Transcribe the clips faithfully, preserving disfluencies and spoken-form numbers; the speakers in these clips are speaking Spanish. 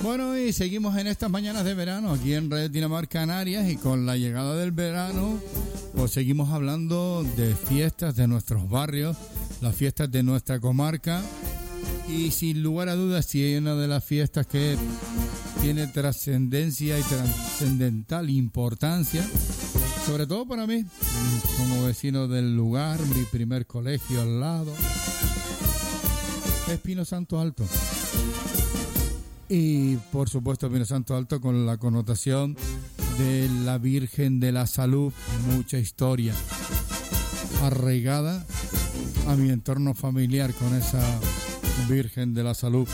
Bueno, y seguimos en estas mañanas de verano aquí en Red Dinamarca Canarias, y con la llegada del verano pues seguimos hablando de fiestas de nuestros barrios, las fiestas de nuestra comarca, y sin lugar a dudas, si hay una de las fiestas que tiene trascendencia y trascendental importancia, sobre todo para mí, como vecino del lugar, mi primer colegio al lado, es Pino Santo Alto. Y por supuesto Pino Santo Alto con la connotación de la Virgen de la Salud, mucha historia arraigada a mi entorno familiar con esa Virgen de la Salud.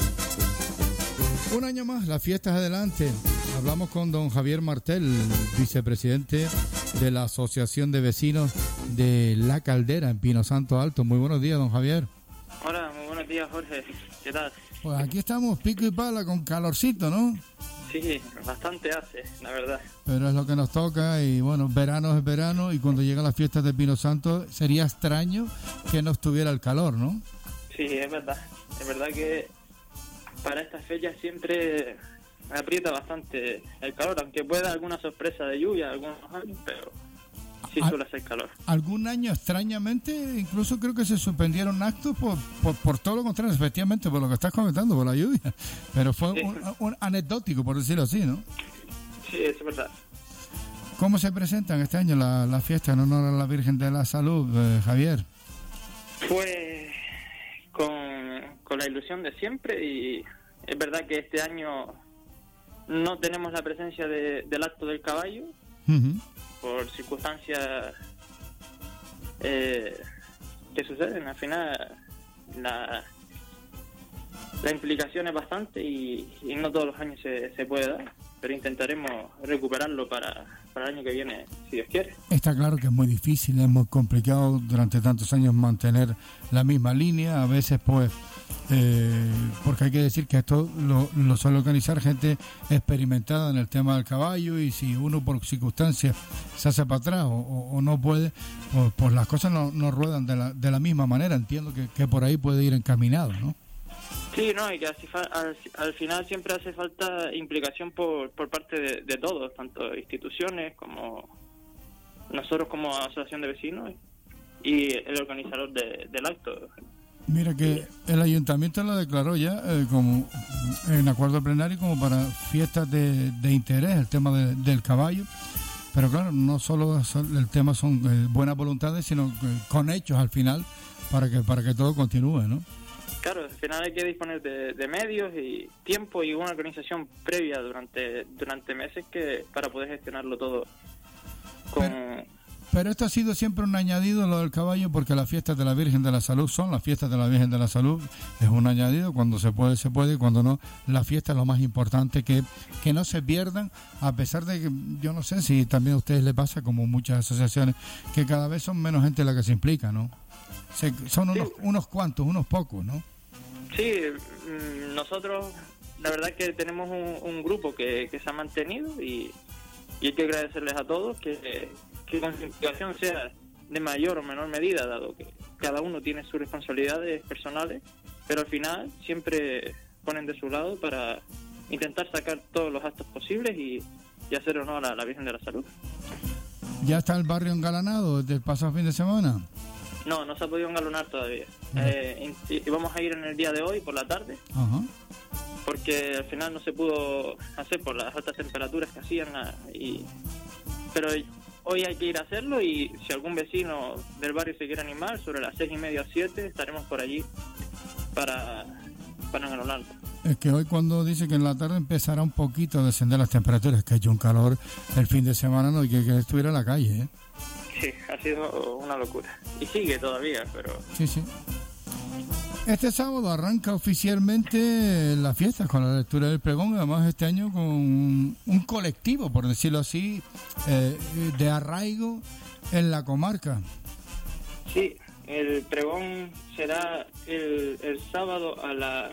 Un año más, las fiestas adelante. Hablamos con don Javier Martel, vicepresidente de la Asociación de Vecinos de La Caldera en Pino Santo Alto. Muy buenos días, don Javier. Hola, muy buenos días, Jorge. ¿Qué tal? Pues aquí estamos pico y pala con calorcito, ¿no? Sí, bastante hace, la verdad. Pero es lo que nos toca, y bueno, verano es verano, y cuando llegan las fiestas de Pino Santo sería extraño que no estuviera el calor, ¿no? Sí, es verdad. Es verdad que para estas fechas siempre me aprieta bastante el calor, aunque pueda alguna sorpresa de lluvia algunos años, pero sí suele hacer calor. Algún año, extrañamente, incluso creo que se suspendieron actos por, por, por todo lo contrario, efectivamente, por lo que estás comentando, por la lluvia. Pero fue sí. un, un anecdótico, por decirlo así, ¿no? Sí, es verdad. ¿Cómo se presentan este año las la fiestas en honor a la Virgen de la Salud, eh, Javier? Pues con, con la ilusión de siempre, y es verdad que este año no tenemos la presencia de, del acto del caballo, uh-huh. por circunstancias eh, que suceden. Al final la, la implicación es bastante, y, y no todos los años se, se puede dar, pero intentaremos recuperarlo para, para el año que viene, si Dios quiere. Está claro que es muy difícil, es muy complicado durante tantos años mantener la misma línea, a veces pues Eh, porque hay que decir que esto lo, lo suele organizar gente experimentada en el tema del caballo, y si uno por circunstancias se hace para atrás o, o, o no puede, pues, pues las cosas no, no ruedan de la, de la misma manera. Entiendo que, que por ahí puede ir encaminado, ¿no? Sí, no, y que así fa- al, al final siempre hace falta implicación por, por parte de, de todos, tanto instituciones como nosotros como asociación de vecinos y el organizador de, del acto. Mira que el ayuntamiento lo declaró ya eh, como en acuerdo plenario como para fiestas de, de interés, el tema de, del caballo, pero claro, no solo son, el tema son eh, buenas voluntades, sino eh, con hechos al final para que para que todo continúe, ¿no? Claro, al final hay que disponer de, de medios y tiempo y una organización previa durante durante meses que para poder gestionarlo todo con... Pero, Pero esto ha sido siempre un añadido, lo del caballo, porque las fiestas de la Virgen de la Salud son las fiestas de la Virgen de la Salud. Es un añadido, cuando se puede, se puede, cuando no, la fiesta es lo más importante, que, que no se pierdan, a pesar de que, yo no sé si también a ustedes les pasa, como muchas asociaciones, que cada vez son menos gente la que se implica, ¿no? Se, son unos, sí. unos cuantos, unos pocos, ¿no? Sí, nosotros, la verdad que tenemos un, un grupo que, que se ha mantenido, y, y hay que agradecerles a todos que... que con su implicación sea de mayor o menor medida, dado que cada uno tiene sus responsabilidades personales, pero al final siempre ponen de su lado para intentar sacar todos los actos posibles y, y hacer honor a la Virgen de la Salud. ¿Ya está el barrio engalanado desde el pasado fin de semana? No, no se ha podido engalanar todavía. Uh-huh. Eh, y, y vamos a ir en el día de hoy por la tarde, uh-huh. porque al final no se pudo hacer por las altas temperaturas que hacían, y pero hoy hay que ir a hacerlo, y si algún vecino del barrio se quiere animar, sobre las seis y media o siete estaremos por allí para, para engalanar. Es que hoy, cuando dice que en la tarde empezará un poquito a descender las temperaturas, que ha hecho un calor el fin de semana, no, y que, que estuviera en la calle, ¿eh? Sí, ha sido una locura. Y sigue todavía, pero... Sí, sí. Este sábado arranca oficialmente la fiesta con la lectura del pregón, además este año con un, un colectivo, por decirlo así, eh, de arraigo en la comarca. Sí, el pregón será el, el sábado a la...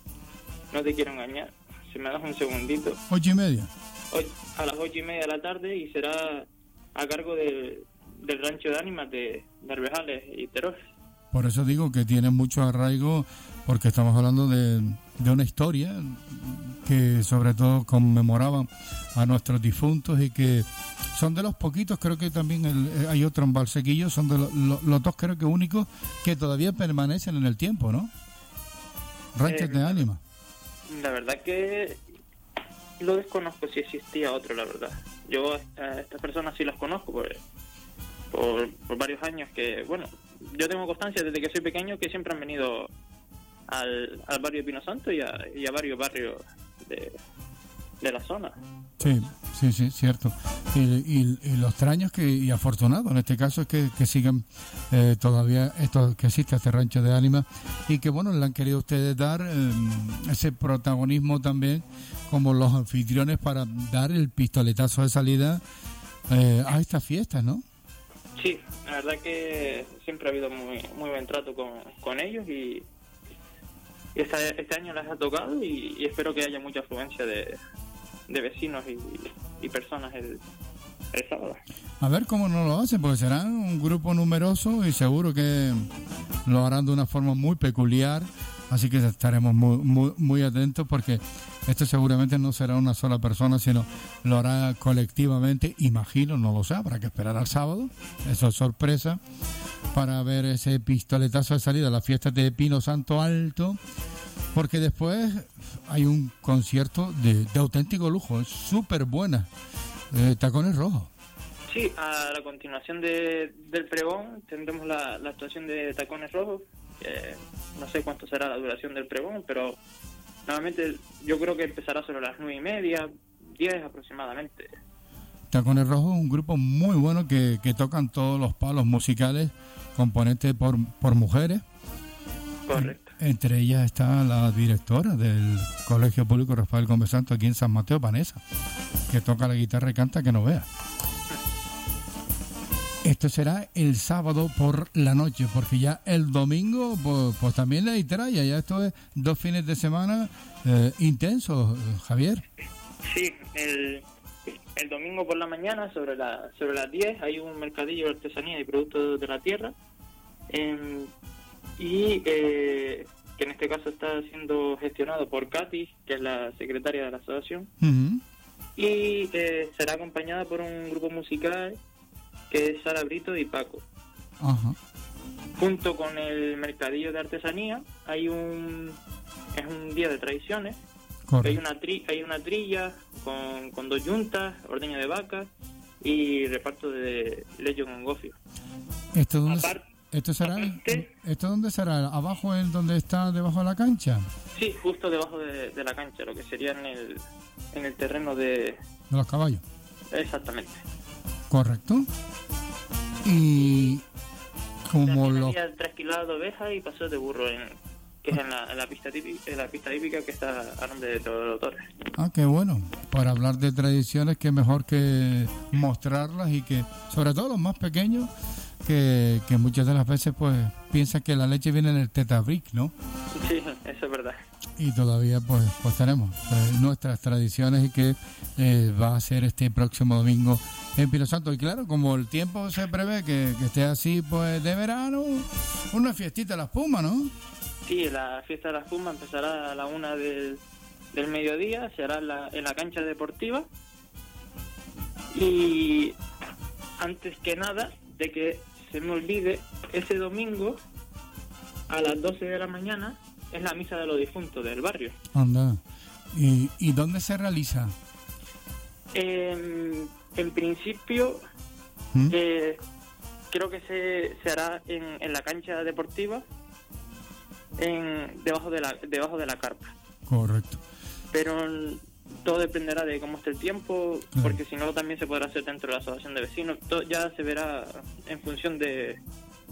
No te quiero engañar, si me das un segundito. Ocho y media. Hoy, a las ocho y media de la tarde, y será a cargo de, del rancho de ánimas de, de Arbejales y Terós. Por eso digo que tiene mucho arraigo, porque estamos hablando de, de una historia que sobre todo conmemoraban a nuestros difuntos y que son de los poquitos, creo que también el, hay otro en Valsequillo, son de lo, lo, los dos creo que únicos que todavía permanecen en el tiempo, ¿no? Ranchos eh, de Ánima. La verdad que lo desconozco si existía otro, la verdad. Yo a estas personas sí las conozco por, por, por varios años que, bueno, yo tengo constancia desde que soy pequeño que siempre han venido al, al barrio de Pino Santo y a, y a varios barrios de, de la zona. Sí, sí, sí, cierto. Y, y, y lo extraño es que, y afortunado en este caso, es que, que sigan eh, todavía esto, que existe este rancho de Ánima y que, bueno, le han querido ustedes dar eh, ese protagonismo también como los anfitriones para dar el pistoletazo de salida eh, a estas fiestas, ¿no? Sí, la verdad que siempre ha habido muy muy buen trato con, con ellos y, y este, este año les ha tocado y, y espero que haya mucha afluencia de, de vecinos y, y personas el, el sábado. A ver cómo no lo hacen, porque serán un grupo numeroso y seguro que lo harán de una forma muy peculiar, así que estaremos muy muy muy atentos porque esto seguramente no será una sola persona, sino lo hará colectivamente, imagino, no lo sé, habrá que esperar al sábado, eso es sorpresa, para ver ese pistoletazo de salida a las fiestas de Pino Santo Alto, porque después hay un concierto de, de auténtico lujo, es súper buena, eh, Tacones Rojos. Sí, a la continuación de, del pregón tendremos la, la actuación de Tacones Rojos, eh, no sé cuánto será la duración del pregón, pero normalmente yo creo que empezará sobre las nueve y media, diez aproximadamente. Tacones Rojos es un grupo muy bueno que, que tocan todos los palos musicales, componentes por, por mujeres. Correcto. En, entre ellas está la directora del Colegio Público Rafael Gómez Santos aquí en San Mateo, Vanessa, que toca la guitarra y canta que no vea. Esto será el sábado por la noche, porque ya el domingo pues, pues también la traya, ya esto es dos fines de semana eh, intensos, Javier. Sí, el, el domingo por la mañana sobre, la, sobre las diez hay un mercadillo de artesanía y productos de la tierra eh, y eh, que en este caso está siendo gestionado por Katy, que es la secretaria de la asociación, uh-huh. y eh, será acompañada por un grupo musical que es Sara Brito y Paco. Uh-huh. Junto con el mercadillo de artesanía hay un es un día de tradiciones. Hay una tri, hay una trilla con, con dos yuntas, ordeña de vaca y reparto de leche con gofio. ¿Esto dónde, Aparte, ¿esto será? Aparte, ¿Esto dónde será? ¿Abajo en donde está debajo de la cancha? Sí, justo debajo de, de la cancha, lo que sería en el en el terreno de de los caballos. Exactamente. Correcto. Y como lo tres kilos de oveja y pasos de burro en que es en la, en la pista típica, en la pista típica que está a nombre de Teodoro Torres. Ah, qué bueno. Para hablar de tradiciones, que mejor que mostrarlas y que, sobre todo los más pequeños, que, que muchas de las veces pues piensan que la leche viene en el tetabric, ¿no? Sí, eso es verdad. Y todavía pues pues tenemos eh, nuestras tradiciones y que eh, va a ser este próximo domingo en Pino Santo. Y claro, como el tiempo se prevé que, que esté así pues de verano, una fiestita de la espuma, ¿no? Sí, la fiesta de la espuma empezará a la una del, del mediodía, se hará en la, en la cancha deportiva. Y antes que nada, de que se me olvide, ese domingo a las doce de la mañana es la misa de los difuntos del barrio. Anda. ¿Y, y dónde se realiza? Eh, en principio, ¿Mm? eh, creo que se, se hará en, en la cancha deportiva, en debajo de la debajo de la carpa. Correcto. Pero todo dependerá de cómo esté el tiempo, claro. Porque si no también se podrá hacer dentro de la asociación de vecinos. Todo ya se verá en función de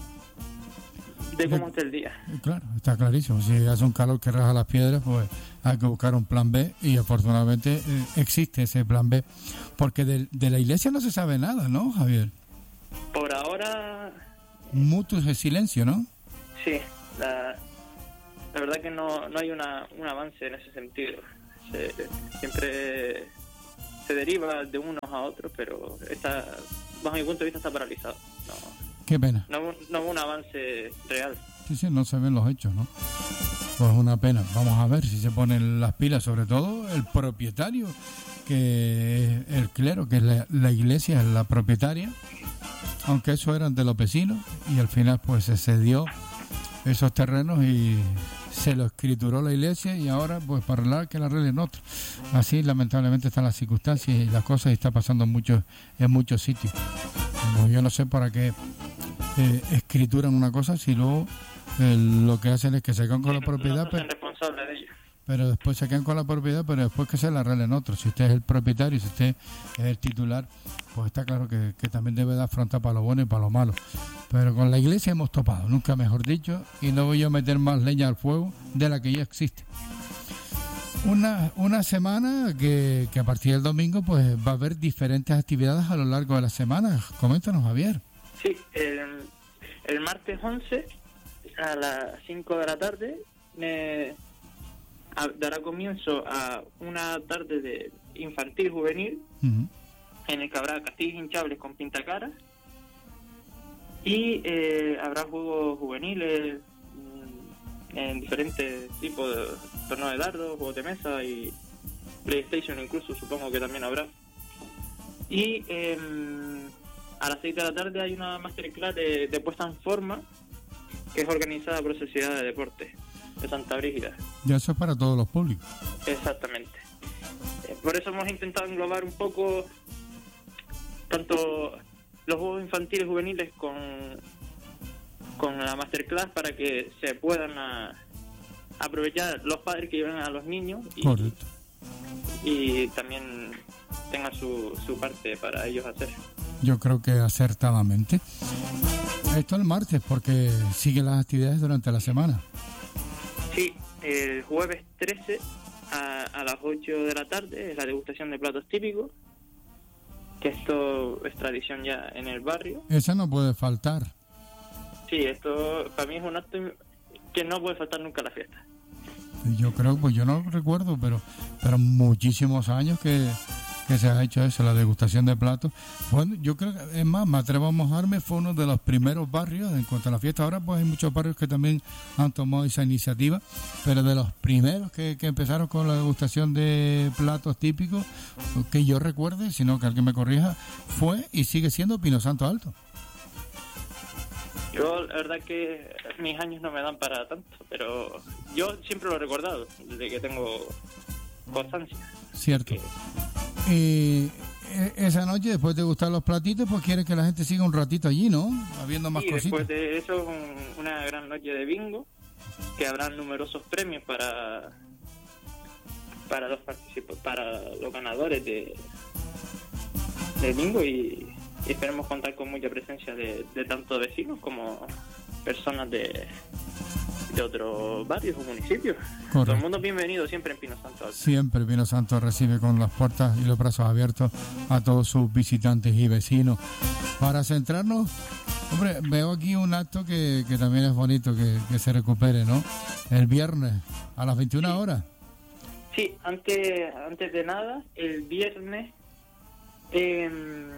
de cómo esté el día. Claro, está clarísimo. Si hace un calor que raja las piedras, pues hay que buscar un plan B y afortunadamente eh, existe ese plan B. Porque de, de la iglesia no se sabe nada, ¿no, Javier? Por ahora... Mutuo de silencio, ¿no? Sí, la, la verdad que no, no hay una, un avance en ese sentido. Se, siempre se deriva de unos a otros, pero está, bajo mi punto de vista está paralizado. No. Qué pena. No, no hubo un avance real. Sí, sí, no se ven los hechos, ¿no? Pues una pena. Vamos a ver si se ponen las pilas, sobre todo el propietario, que es el clero, que es la, la iglesia, es la propietaria, aunque eso eran de los vecinos, y al final pues se cedió esos terrenos y se lo escrituró la iglesia, y ahora pues para arreglar que la arreglen otro. Así lamentablemente están las circunstancias y las cosas, y está pasando en muchos, en muchos sitios. Pues yo no sé para qué eh, escrituran una cosa si luego eh, lo que hacen es que se quedan con Sí, la propiedad, no se hacen responsables de ello. pero después se quedan con la propiedad, pero después que se la arreglen otros. Si usted es el propietario, si usted es el titular, pues está claro que, que también debe de afrontar para lo bueno y para lo malo. Pero con la iglesia hemos topado, nunca mejor dicho, y no voy yo a meter más leña al fuego de la que ya existe. Una, una semana que, que a partir del domingo pues va a haber diferentes actividades a lo largo de la semana. Coméntanos, Javier. Sí, el, el martes once a las cinco de la tarde me a, dará comienzo a una tarde de infantil juvenil, Uh-huh. en el que habrá castillos hinchables con pintacaras y eh, habrá juegos juveniles mm, en diferentes tipos de torneos de dardos, juegos de mesa y PlayStation incluso, supongo que también habrá. Y eh, a las seis de la tarde hay una masterclass de, de puesta en forma, que es organizada por Sociedad de Deportes de Santa Brígida. Ya eso es para todos los públicos. Exactamente. Eh, Por eso hemos intentado englobar un poco tanto los juegos infantiles y juveniles con, con la masterclass, para que se puedan a, aprovechar los padres que lleven a los niños y, Correcto. y también tengan su, su parte para ellos hacer. Yo creo que acertadamente. Esto el martes, porque siguen las actividades durante la semana. Sí, el jueves trece a, a las ocho de la tarde es la degustación de platos típicos, que esto es tradición ya en el barrio. Esa no puede faltar. Sí, esto para mí es un acto que no puede faltar nunca a la fiesta. Yo creo, pues yo no recuerdo, pero pero muchísimos años que, que se ha hecho eso, la degustación de platos. Bueno, yo creo que, es más, me atrevo a mojarme, fue uno de los primeros barrios en cuanto a la fiesta. Ahora pues hay muchos barrios que también han tomado esa iniciativa, pero de los primeros que, que empezaron con la degustación de platos típicos, que yo recuerde, sino que alguien me corrija, fue y sigue siendo Pino Santo Alto. Yo, la verdad que mis años no me dan para tanto, pero yo siempre lo he recordado, desde que tengo constancia. Cierto. Que, Y eh, esa noche, después de gustar los platitos, pues quiere que la gente siga un ratito allí, ¿no? Habiendo más y cositas. después de eso, un- una gran noche de bingo, que habrán numerosos premios para para los participantes, para los ganadores de del bingo, y, y esperemos contar con mucha presencia de, de tanto vecinos como personas de, de otros barrios o municipios. Correcto. Todo el mundo es bienvenido siempre en Pino Santo Alto. Siempre Pino Santo recibe con las puertas y los brazos abiertos a todos sus visitantes y vecinos. Para centrarnos, hombre, veo aquí un acto que, que también es bonito que, que se recupere, ¿no? El viernes a las veintiuna Sí. horas. Sí, antes, antes de nada, el viernes, eh,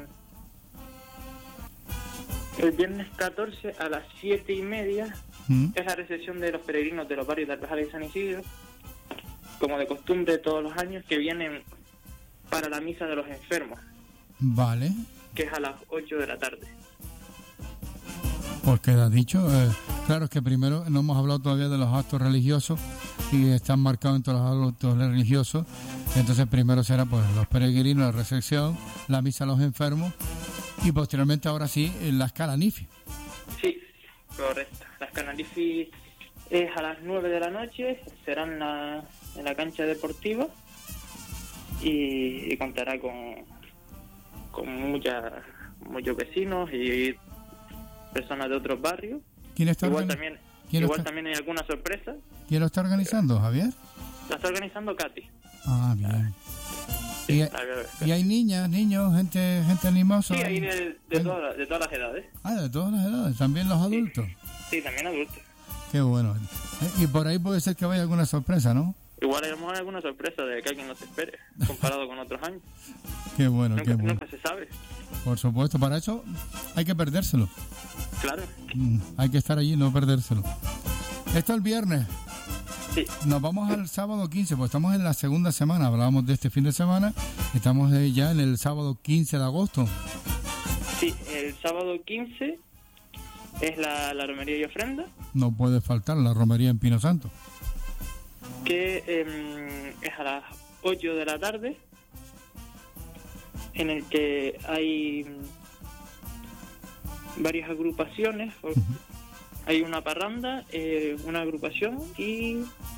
el viernes catorce a las siete y media ¿Mm? es la recepción de los peregrinos de los barrios de Alcalá y San Isidro, como de costumbre todos los años, que vienen para la misa de los enfermos, Vale, que es a las ocho de la tarde. pues queda dicho. Eh, claro, es que primero no hemos hablado todavía de los actos religiosos y están marcados en todos los actos religiosos. Entonces primero será pues los peregrinos, la recepción, la misa a los enfermos y posteriormente ahora sí las calanifias. Sí, correcto. Las Canalifi es a las nueve de la noche, será en la, en la cancha deportiva y, y contará con, con muchas, muchos vecinos y personas de otros barrios. ¿Quién está, Igual organi- también, ¿Quién igual está- también hay alguna sorpresa. ¿Quién lo está organizando, Javier? La está organizando Katy. Ah, bien. Sí, Y, a ver, y hay niñas, niños, gente gente animosa. sí, hay de, de, Hay- todas, de todas las edades. Ah, de todas las edades, también los adultos. Sí, también adultos. Qué bueno. Eh, Y por ahí puede ser que vaya alguna sorpresa, ¿no? Igual a lo mejor hay alguna sorpresa de que alguien no se espere, comparado con otros años. Qué bueno, Nunca, qué bueno. nunca se sabe. Por supuesto, para eso hay que perdérselo. Claro. Mm, hay que estar allí y no perdérselo. Esto el viernes. Sí. Nos vamos al sábado quince, pues estamos en la segunda semana, hablábamos de este fin de semana, estamos ya en el sábado quince de agosto. Sí, el sábado quince es la, la romería y ofrenda. No puede faltar la romería en Pino Santo. Que eh, es a las ocho de la tarde, en el que hay varias agrupaciones. Uh-huh. Hay una parranda, eh, una agrupación y...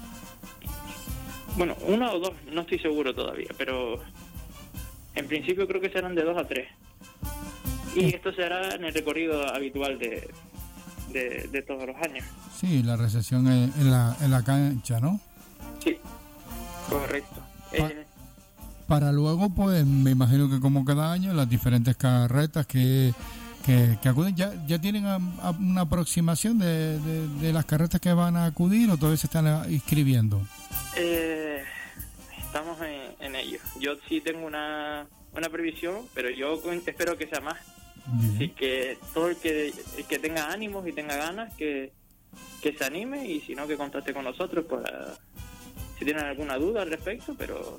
Bueno, una o dos, no estoy seguro todavía, pero en principio creo que serán de dos a tres. Y esto se hará en el recorrido habitual de, de, de todos los años. Sí, la recepción en, en, la, en la cancha, ¿no? Sí, correcto. Pa- eh, para luego, pues, me imagino que como cada año, las diferentes carretas que... Que, que acuden, ¿ya, ya tienen a, a una aproximación de, de, de las carretas que van a acudir o todavía se están inscribiendo? Eh, estamos en, en ello. Yo sí tengo una, una previsión, pero yo espero que sea más. Bien. Así que todo el que, el que tenga ánimos y tenga ganas, que, que se anime, y si no, que contacte con nosotros para si tienen alguna duda al respecto, pero...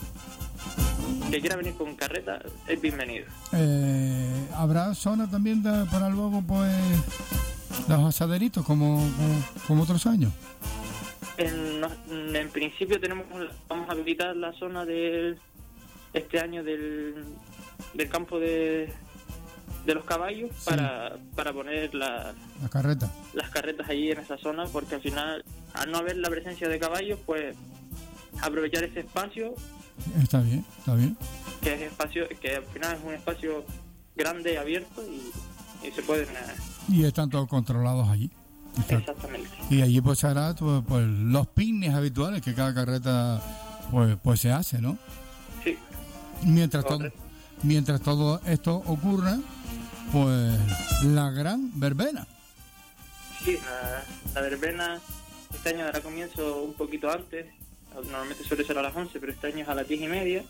que quiera venir con carreta es bienvenido. Eh, ¿Habrá zona también de, para luego, pues, los asaderitos como, como, como otros años? En, en principio tenemos vamos a habilitar la zona del este año del, del campo de, de los caballos, sí, para, para poner la, la carreta. las carretas allí en esa zona, porque al final, al no haber la presencia de caballos, pues aprovechar ese espacio. Está bien, está bien. Que es espacio, que al final es un espacio grande, abierto, y, y se pueden... Eh... Y están todos controlados allí. Está. Exactamente. Y allí pues se hará pues, pues, los picnics habituales que cada carreta pues pues se hace, ¿no? Sí. Mientras todo, mientras todo esto ocurra, pues la gran verbena. Sí, la, la verbena este año dará comienzo un poquito antes. Normalmente suele ser a las once, pero este año es a las diez y media.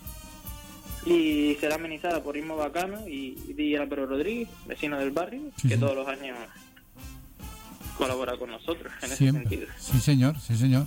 Y será amenizada por Ritmo Bacano y Di Álvaro Rodríguez, vecino del barrio, sí, que sí, todos los años colabora con nosotros en Siempre. Ese sentido. Sí, señor, sí, señor.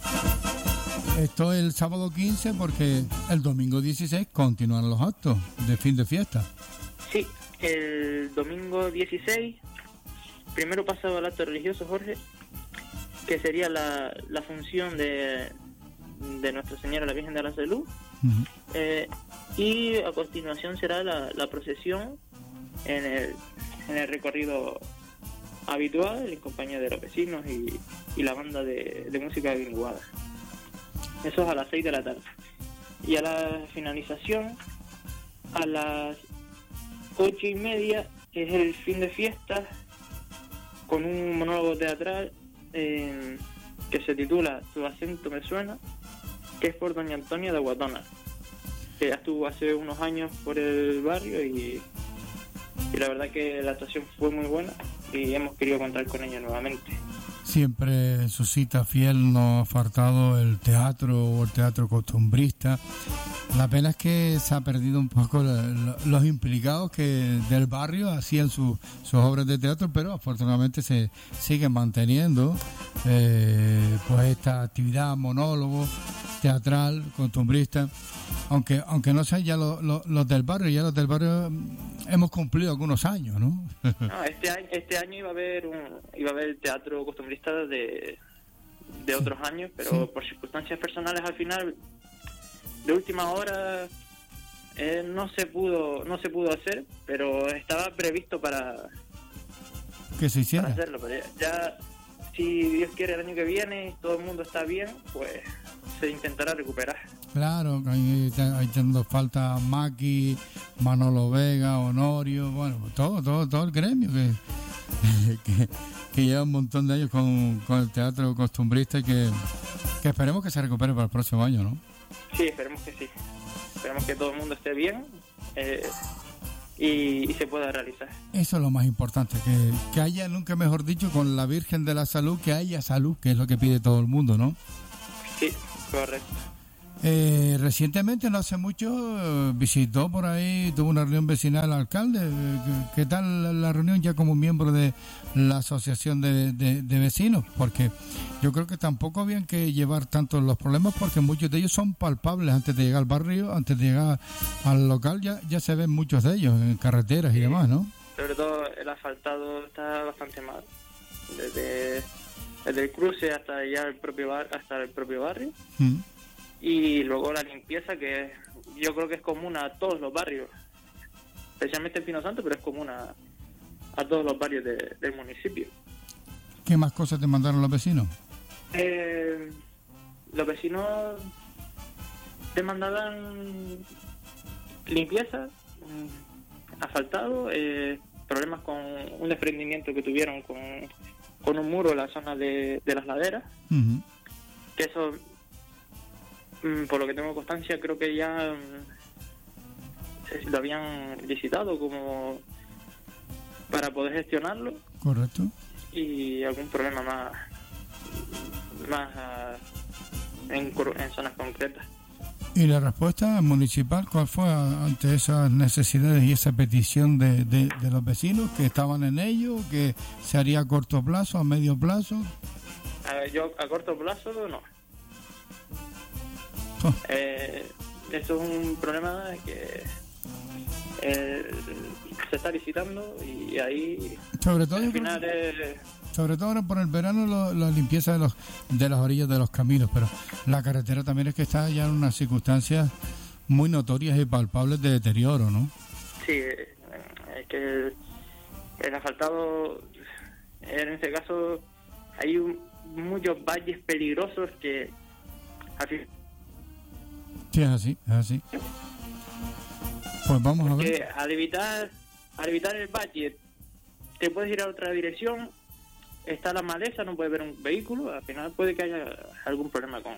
Esto es el sábado quince, porque el domingo dieciséis continúan los actos de fin de fiesta. Sí, el domingo dieciséis, primero pasado al acto religioso, Jorge, que sería la, la función de... de Nuestra Señora la Virgen de la Salud. Uh-huh. eh, y a continuación será la, la procesión en el, en el recorrido habitual, en compañía de los vecinos y, y la banda de, de música gringuada. Eso es a las seis de la tarde. Y a la finalización, a las ocho y media, es el fin de fiesta con un monólogo teatral eh, que se titula Tu acento me suena, que es por doña Antonia de Aguatona, que ya estuvo hace unos años por el barrio y, y la verdad que la actuación fue muy buena y hemos querido contar con ella nuevamente. Siempre su cita fiel, no ha faltado el teatro o el teatro costumbrista. La pena es que se ha perdido un poco la, la, los implicados que del barrio hacían su, sus obras de teatro, pero afortunadamente se siguen manteniendo eh, pues esta actividad, monólogo, teatral, costumbrista, aunque aunque no sean ya lo, lo, los del barrio, ya los del barrio hemos cumplido algunos años, ¿no? No, este año, este año iba a haber un, iba a haber teatro costumbrista de, de otros sí, años, pero sí, por circunstancias personales al final, de última hora, eh, no se pudo no se pudo hacer, pero estaba previsto para que se hiciera. Para hacerlo, pero ya, ya si Dios quiere el año que viene todo el mundo está bien, pues se intentará recuperar. Claro, ahí echando falta Maki, Manolo Vega, Honorio, bueno, todo, todo, todo el gremio que, que, que lleva un montón de años con, con el teatro costumbrista y que, que esperemos que se recupere para el próximo año, ¿no? Sí, esperemos que sí. Esperemos que todo el mundo esté bien eh, y, y se pueda realizar. Eso es lo más importante, que, que haya, nunca mejor dicho, con la Virgen de la Salud, que haya salud, que es lo que pide todo el mundo, ¿no? Sí, correcto. Eh, recientemente, no hace mucho, eh, visitó por ahí, tuvo una reunión vecinal el alcalde. Eh, ¿Qué, qué tal la reunión ya como miembro de la asociación de, de, de vecinos? Porque yo creo que tampoco habían que llevar tanto los problemas, porque muchos de ellos son palpables antes de llegar al barrio, antes de llegar al local, ya, ya se ven muchos de ellos en carreteras y demás, ¿no? Sobre todo el asfaltado está bastante mal. Desde, desde el cruce hasta ya el propio bar, hasta el propio barrio. Mm. Y luego la limpieza, que yo creo que es común a todos los barrios, especialmente en Pino Santo, pero es común a, a todos los barrios de, del municipio. ¿Qué más cosas te mandaron los vecinos? Eh, los vecinos te mandaban limpieza, asfaltado, eh, problemas con un desprendimiento que tuvieron con, con un muro en la zona de, de las laderas, uh-huh. que eso... Por lo que tengo constancia, creo que ya mm, lo habían licitado como para poder gestionarlo. Correcto. Y algún problema más más uh, en, en zonas concretas. ¿Y la respuesta municipal cuál fue ante esas necesidades y esa petición de, de, de los vecinos que estaban en ello, que se haría a corto plazo, a medio plazo? A ver, yo a corto plazo no. Eh, esto es un problema que eh, se está licitando y ahí sobre todo al final es... sobre todo ahora por el verano lo, la limpieza de los de las orillas de los caminos, pero la carretera también es que está ya en unas circunstancias muy notorias y palpables de deterioro, ¿no? Sí, es que el, el asfaltado, en este caso hay un, muchos valles peligrosos que así. Sí, es así, es así. Pues vamos a ver. Que al evitar, al evitar el valle, te puedes ir a otra dirección, está la maleza, no puedes ver un vehículo, al final puede que haya algún problema con,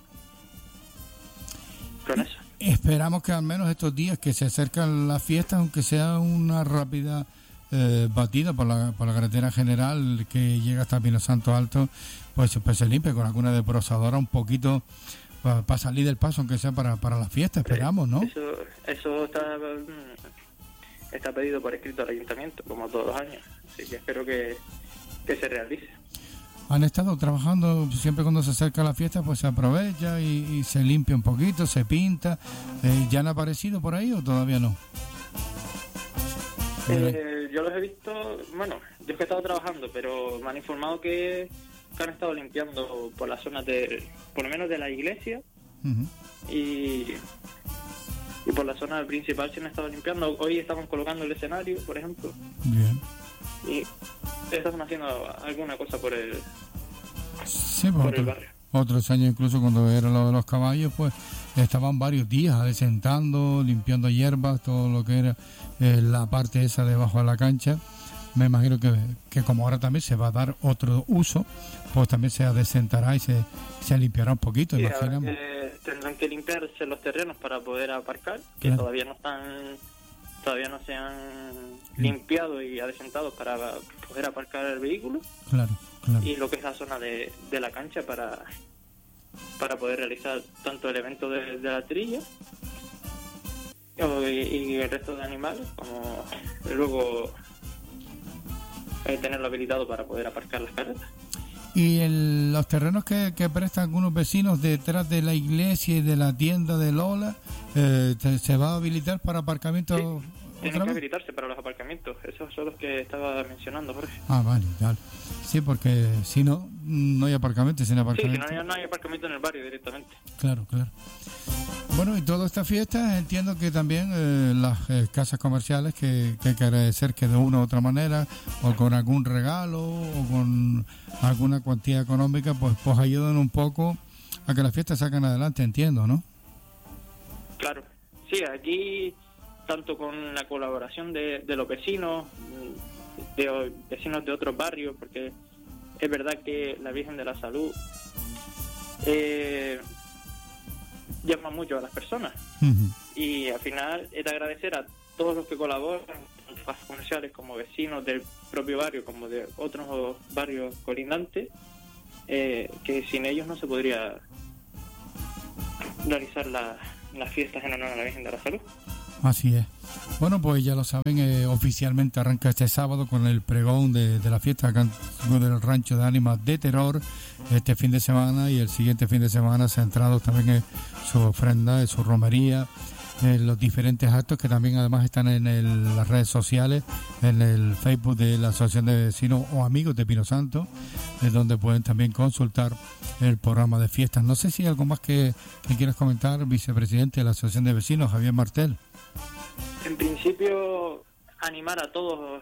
con eso. Esperamos que al menos estos días que se acercan las fiestas, aunque sea una rápida eh, batida por la, por la carretera general que llega hasta Pino Santo Alto, pues, pues se limpie con alguna deprosadora un poquito para pa salir del paso, aunque sea para, para la fiesta, esperamos, ¿no? Eso, eso está, está pedido por escrito al ayuntamiento, como todos los años, así que espero que, que se realice. Han estado trabajando, siempre cuando se acerca la fiesta, pues se aprovecha y, y se limpia un poquito, se pinta. Eh, ¿Ya han aparecido por ahí o todavía no? Eh, yo los he visto, bueno, yo es que he estado trabajando, pero me han informado que que han estado limpiando por las zonas de, por lo menos de la iglesia, uh-huh. y, y por la zona principal se han estado limpiando. Hoy estaban colocando el escenario, por ejemplo. Bien. Y estaban haciendo alguna cosa por el, sí, por, por otro, el barrio. Otros años, incluso cuando era lo de los caballos, pues estaban varios días adesentando, limpiando hierbas, todo lo que era eh, la parte esa debajo de la cancha. Me imagino que, que como ahora también se va a dar otro uso, pues también se adecentará y se, se limpiará un poquito, sí, imaginamos. Que tendrán que limpiarse los terrenos para poder aparcar, que claro. todavía no están, todavía no se han sí. limpiado y adecentado para poder aparcar el vehículo. Claro, claro. Y lo que es la zona de, de la cancha para, para poder realizar tanto el evento de, de la trilla y, y el resto de animales, como luego eh, tenerlo habilitado para poder aparcar las carretas. ¿Y el, los terrenos que, que prestan algunos vecinos detrás de la iglesia y de la tienda de Lola, eh, te, se va a habilitar para aparcamiento? Sí, tienen que habilitarse para los aparcamientos. Esos son los que estaba mencionando, Jorge. Ah, vale, vale. Sí, porque si no, no hay aparcamiento. Sin aparcamiento. Sí, si no, no hay aparcamiento en el barrio directamente. Claro, claro. Bueno, y toda esta fiesta entiendo que también eh, las eh, casas comerciales que, que hay que agradecer que de una u otra manera, o con algún regalo, o con alguna cuantía económica, pues, pues ayudan un poco a que las fiestas salgan adelante, entiendo, ¿no? Claro, sí, aquí tanto con la colaboración de, de los vecinos, de vecinos de otros barrios, porque es verdad que la Virgen de la Salud eh, llama mucho a las personas. Uh-huh. Y al final es de agradecer a todos los que colaboran, tanto casas comerciales como vecinos del propio barrio, como de otros barrios colindantes, eh, que sin ellos no se podría realizar la, las fiestas en honor a la Virgen de la Salud. Así es. Bueno, pues ya lo saben, eh, oficialmente arranca este sábado con el pregón de, de la fiesta acá del Rancho de Ánimas de Teror, este fin de semana, y el siguiente fin de semana centrados también en su ofrenda, en su romería, en los diferentes actos que también además están en el, las redes sociales, en el Facebook de la Asociación de Vecinos o Amigos de Pino Santo, es donde pueden también consultar el programa de fiestas. No sé si hay algo más que, que quieras comentar, vicepresidente de la Asociación de Vecinos, Javier Martel. En principio, animar a todos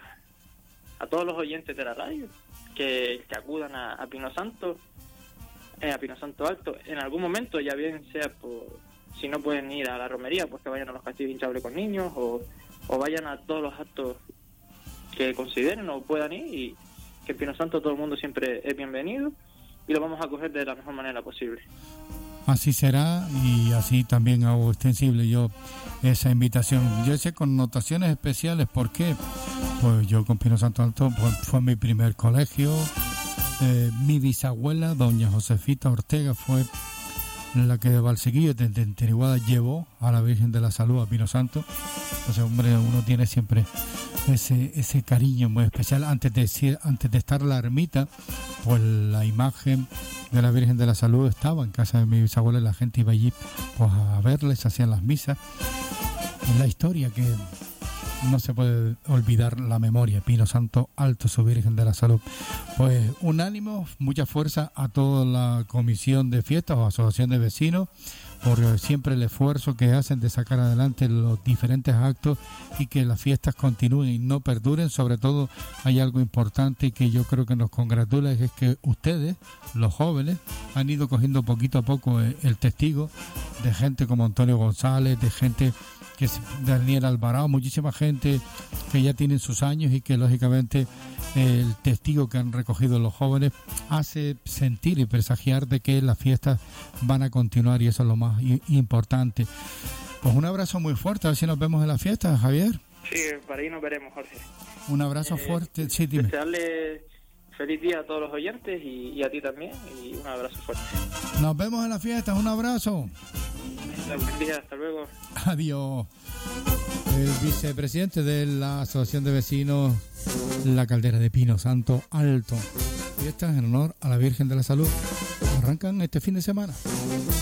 a todos los oyentes de la radio que, que acudan a, a Pino Santo, eh, a Pino Santo Alto, en algún momento, ya bien sea por, si no pueden ir a la romería, pues que vayan a los castillos hinchables con niños, o, o vayan a todos los actos que consideren o puedan ir, y que en Pino Santo todo el mundo siempre es bienvenido, y lo vamos a coger de la mejor manera posible. Así será, y así también hago extensible yo esa invitación. Yo sé connotaciones especiales, ¿por qué? Pues yo con Pino Santo Alto pues, fue mi primer colegio. Eh, mi bisabuela, doña Josefita Ortega, fue la que de Valsequillo, de Tenteriguada, llevó a la Virgen de la Salud a Pino Santo. Entonces, hombre, uno tiene siempre ese ese cariño muy especial. Antes de, antes de estar la ermita, pues la imagen de la Virgen de la Salud estaba en casa de mi bisabuela, y la gente iba allí pues a verles, hacían las misas. Es la historia que no se puede olvidar, la memoria. Pino Santo Alto, su Virgen de la Salud. Pues un ánimo, mucha fuerza a toda la comisión de fiestas o asociación de vecinos, por siempre el esfuerzo que hacen de sacar adelante los diferentes actos y que las fiestas continúen y no perduren. Sobre todo hay algo importante y que yo creo que nos congratula, es que ustedes, los jóvenes, han ido cogiendo poquito a poco el testigo de gente como Antonio González, de gente que es Daniel Alvarado, muchísima gente que ya tienen sus años, y que lógicamente el testigo que han recogido los jóvenes hace sentir y presagiar de que las fiestas van a continuar, y eso es lo más importante. Pues un abrazo muy fuerte, a ver si nos vemos en la fiesta, Javier. Sí, para ahí nos veremos, Jorge. Un abrazo eh, fuerte, sí, dime. Desearle feliz día a todos los oyentes y, y a ti también, y un abrazo fuerte. Nos vemos en la fiesta, un abrazo. Buen día, hasta luego. Adiós. El vicepresidente de la Asociación de Vecinos La Caldera de Pino Santo Alto. Fiestas en honor a la Virgen de la Salud. Arrancan este fin de semana.